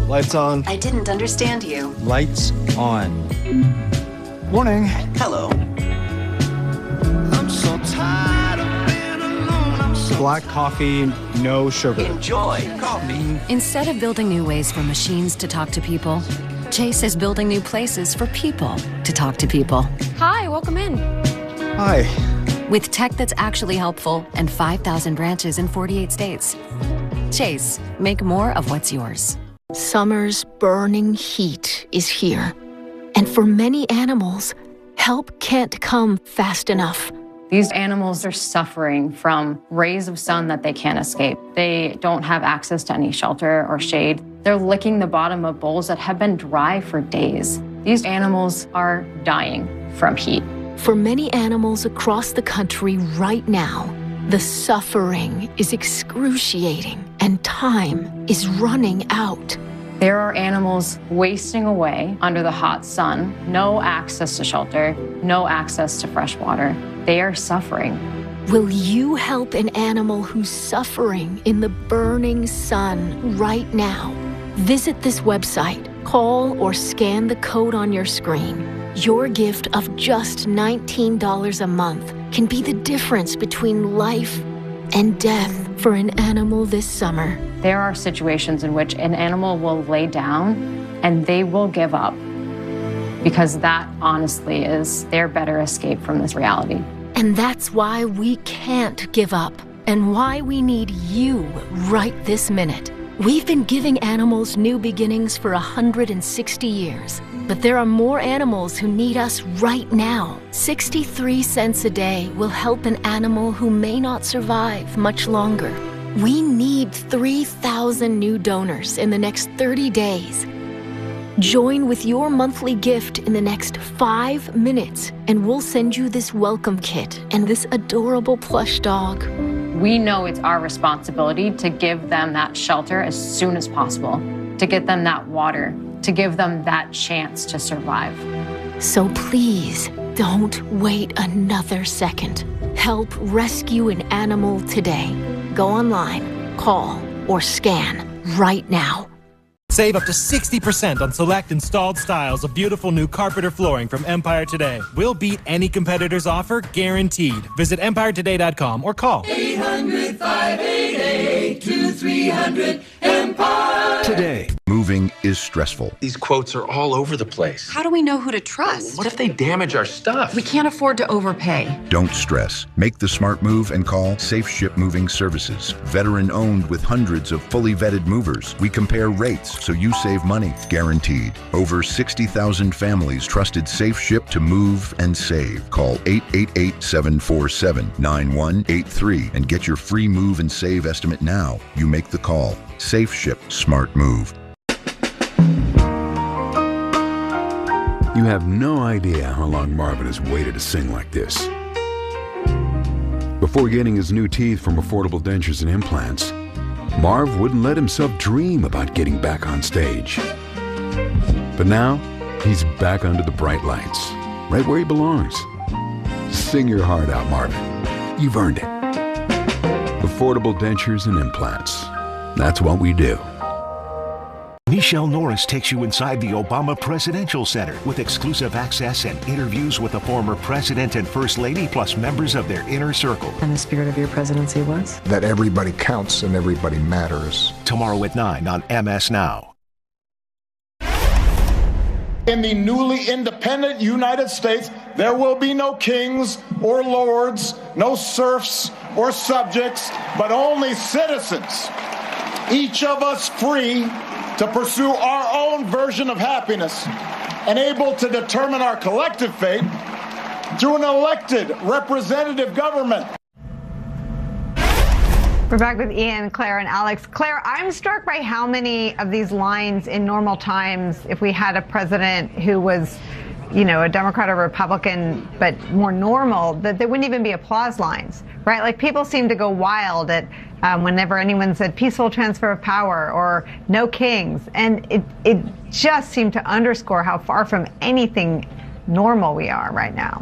Lights on. I didn't understand you. Lights on. Morning. Hello. I'm so tired of being alone. Black coffee, no sugar. Enjoy coffee. Instead of building new ways for machines to talk to people, Chase is building new places for people to talk to people. Hi, welcome in. Hi. With tech that's actually helpful and 5,000 branches in 48 states. Chase, make more of what's yours. Summer's burning heat is here. And for many animals, help can't come fast enough. These animals are suffering from rays of sun that they can't escape. They don't have access to any shelter or shade. They're licking the bottom of bowls that have been dry for days. These animals are dying from heat. For many animals across the country right now, the suffering is excruciating and time is running out. There are animals wasting away under the hot sun, no access to shelter, no access to fresh water. They are suffering. Will you help an animal who's suffering in the burning sun right now? Visit this website, call or scan the code on your screen. Your gift of just $19 a month can be the difference between life and death for an animal this summer. There are situations in which an animal will lay down and they will give up because that honestly is their better escape from this reality. And that's why we can't give up and why we need you right this minute. We've been giving animals new beginnings for 160 years, but there are more animals who need us right now. 63 cents a day will help an animal who may not survive much longer. We need 3,000 new donors in the next 30 days. Join with your monthly gift in the next 5 minutes, and we'll send you this welcome kit and this adorable plush dog. We know it's our responsibility to give them that shelter as soon as possible, to get them that water, to give them that chance to survive. So please, don't wait another second. Help rescue an animal today. Go online, call, or scan right now. Save up to 60% on select installed styles of beautiful new Carpeter flooring from Empire today. We'll beat any competitor's offer, guaranteed. Visit EmpireToday.com or call 800-588-2300-EMPIRE. Today. Moving is stressful. These quotes are all over the place. How do we know who to trust? What if they damage our stuff? We can't afford to overpay. Don't stress. Make the smart move and call Safe Ship Moving Services. Veteran owned with hundreds of fully vetted movers. We compare rates so you save money, guaranteed. Over 60,000 families trusted Safe Ship to move and save. Call 888-747-9183 and get your free move and save estimate now. You make the call. Safe Ship, smart move. You have no idea how long Marvin has waited to sing like this. Before getting his new teeth from Affordable Dentures and Implants, Marv wouldn't let himself dream about getting back on stage. But now, he's back under the bright lights, right where he belongs. Sing your heart out, Marvin. You've earned it. Affordable Dentures and Implants. That's what we do. Nichelle Norris takes you inside the Obama Presidential Center with exclusive access and interviews with the former president and first lady, plus members of their inner circle. And the spirit of your presidency was? That everybody counts and everybody matters. Tomorrow at 9 on MS Now. In the newly independent United States, there will be no kings or lords, no serfs or subjects, but only citizens. Each of us free to pursue our own version of happiness and able to determine our collective fate through an elected representative government. We're back with Ian, Claire, and Alex. Claire, I'm struck by how many of these lines in normal times, if we had a president who was, you know, a Democrat or Republican, but more normal, that there wouldn't even be applause lines, right? Like, people seem to go wild at whenever anyone said peaceful transfer of power or no kings. And it just seemed to underscore how far from anything normal we are right now.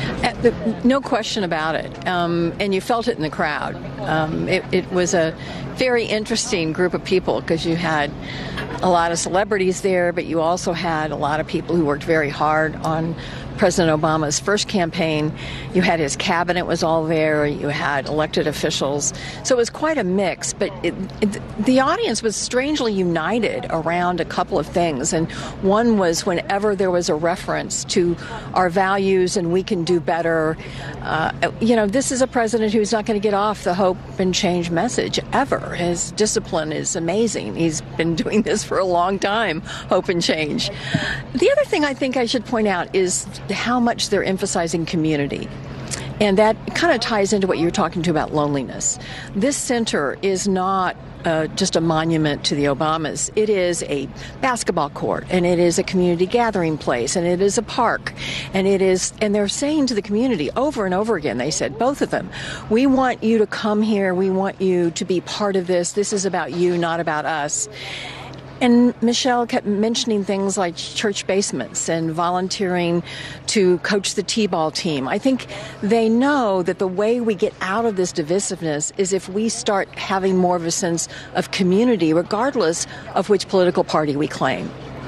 No question about it. And you felt it in the crowd. It was a very interesting group of people because you had a lot of celebrities there, but you also had a lot of people who worked very hard on President Obama's first campaign. You had his cabinet was all there. You had elected officials. So it was quite a mix, but the audience was strangely united around a couple of things. And one was whenever there was a reference to our values and we can do better, this is a president who's not going to get off the hope and change message ever. His discipline is amazing. He's been doing this for a long time, hope and change. The other thing I think I should point out is how much they're emphasizing community. And that kind of ties into what you were talking to about loneliness. This center is not just a monument to the Obamas. It is a basketball court, and it is a community gathering place, and it is a park, and they're saying to the community over and over again, they said, both of them, we want you to come here, we want you to be part of this. This is about you, not about us. And Michelle kept mentioning things like church basements and volunteering to coach the T-ball team. I think they know that the way we get out of this divisiveness is if we start having more of a sense of community, regardless of which political party we claim.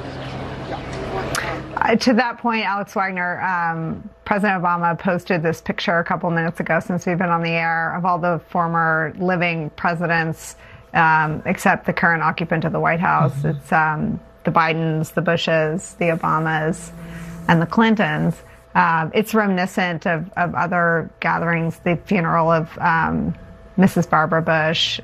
To that point, Alex Wagner, President Obama posted this picture a couple minutes ago since we've been on the air of all the former living presidents except the current occupant of the White House. Mm-hmm. It's the Bidens, the Bushes, the Obamas, and the Clintons. It's reminiscent of other gatherings. The funeral of Mrs. Barbara Bush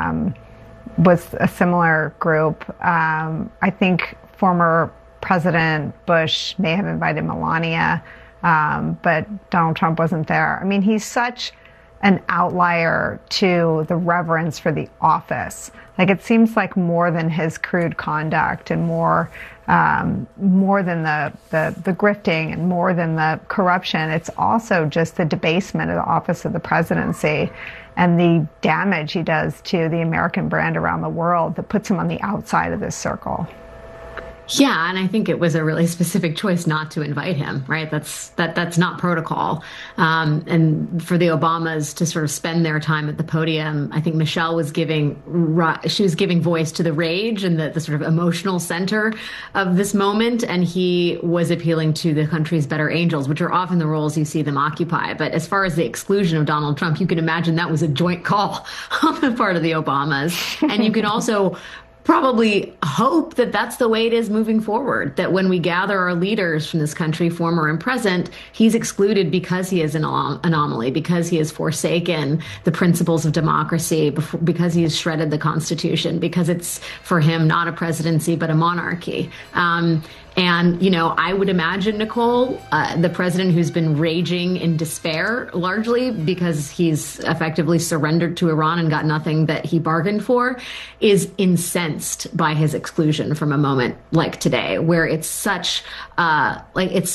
was a similar group. I think former President Bush may have invited Melania, but Donald Trump wasn't there. I mean, he's such an outlier to the reverence for the office. Like, it seems like more than his crude conduct and more than the grifting and more than the corruption. It's also just the debasement of the office of the presidency and the damage he does to the American brand around the world that puts him on the outside of this circle. Yeah, and I think it was a really specific choice not to invite him, right? That's not protocol. And for the Obamas to sort of spend their time at the podium, I think Michelle was giving voice to the rage and the sort of emotional center of this moment, and he was appealing to the country's better angels, which are often the roles you see them occupy. But as far as the exclusion of Donald Trump, you can imagine that was a joint call on the part of the Obamas. And you can also probably hope that that's the way it is moving forward, that when we gather our leaders from this country, former and present, he's excluded because he is an anomaly, because he has forsaken the principles of democracy, because he has shredded the Constitution, because it's for him not a presidency but a monarchy. And, I would imagine, Nicole, the president who's been raging in despair, largely because he's effectively surrendered to Iran and got nothing that he bargained for, is incensed by his exclusion from a moment like today, where it's such a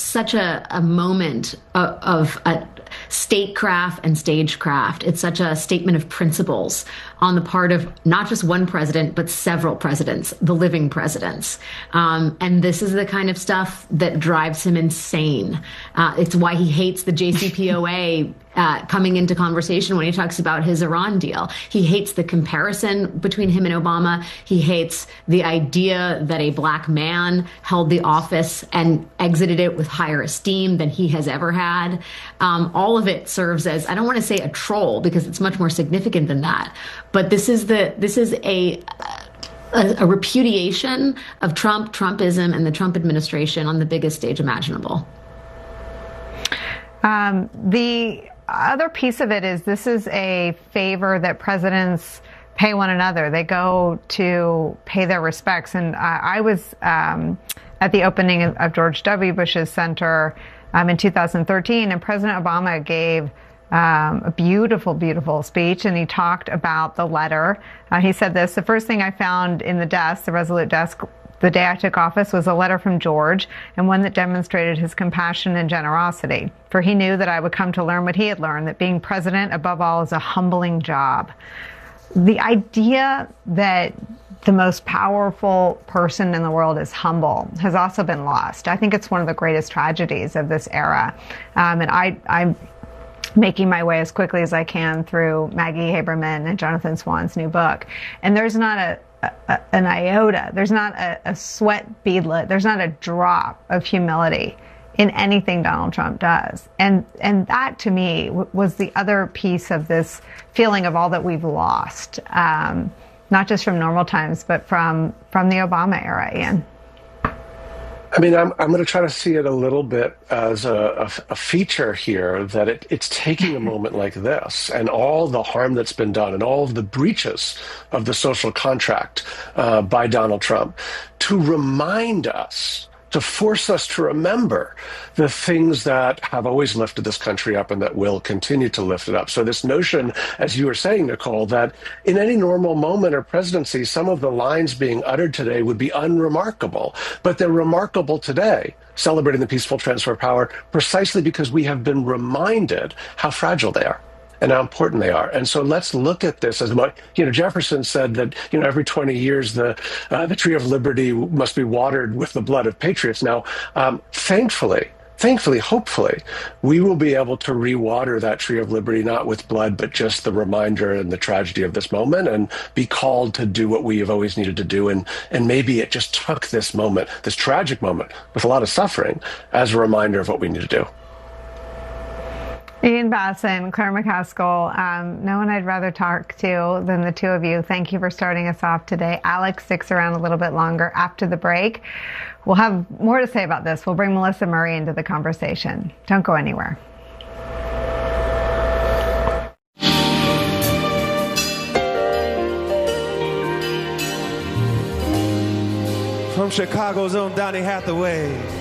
moment of statecraft and stagecraft. It's such a statement of principles on the part of not just one president, but several presidents, the living presidents. And this is the kind of stuff that drives him insane. It's why he hates the JCPOA coming into conversation when he talks about his Iran deal. He hates the comparison between him and Obama. He hates the idea that a black man held the office and exited it with higher esteem than he has ever had. All of it serves as, I don't want to say a troll because it's much more significant than that, but this is a repudiation of Trump, Trumpism, and the Trump administration on the biggest stage imaginable. The other piece of it is this is a favor that presidents pay one another. They go to pay their respects. And I was at the opening of George W. Bush's center in 2013, and President Obama gave a beautiful, beautiful speech, and he talked about the letter. He said this: the first thing I found in the desk, the Resolute desk, the day I took office was a letter from George, and one that demonstrated his compassion and generosity. For he knew that I would come to learn what he had learned, that being president, above all, is a humbling job. The idea that the most powerful person in the world is humble has also been lost. I think it's one of the greatest tragedies of this era. And making my way as quickly as I can through Maggie Haberman and Jonathan Swan's new book. And there's not an iota, there's not a sweat beadlet, there's not a drop of humility in anything Donald Trump does. And that, to me, was the other piece of this feeling of all that we've lost, not just from normal times, but from the Obama era, Ian. I mean, I'm going to try to see it a little bit as a feature here, that it's taking a moment like this and all the harm that's been done and all of the breaches of the social contract by Donald Trump to remind us, to force us to remember the things that have always lifted this country up and that will continue to lift it up. So this notion, as you were saying, Nicole, that in any normal moment or presidency, some of the lines being uttered today would be unremarkable, but they're remarkable today, celebrating the peaceful transfer of power, precisely because we have been reminded how fragile they are and how important they are. And so let's look at this as much, Jefferson said that, every 20 years, the tree of liberty must be watered with the blood of patriots. Now, thankfully, hopefully, we will be able to rewater that tree of liberty, not with blood, but just the reminder and the tragedy of this moment, and be called to do what we have always needed to do. And maybe it just took this moment, this tragic moment with a lot of suffering, as a reminder of what we need to do. Ian Bassin, Claire McCaskill, no one I'd rather talk to than the two of you. Thank you for starting us off today. Alex sticks around a little bit longer after the break. We'll have more to say about this. We'll bring Melissa Murray into the conversation. Don't go anywhere. From Chicago's own Donny Hathaway.